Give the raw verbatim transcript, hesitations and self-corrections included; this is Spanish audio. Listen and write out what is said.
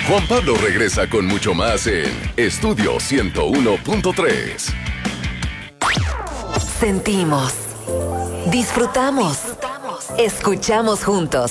Juan Pablo regresa con mucho más en Estudio ciento uno punto tres. Sentimos, disfrutamos, escuchamos juntos.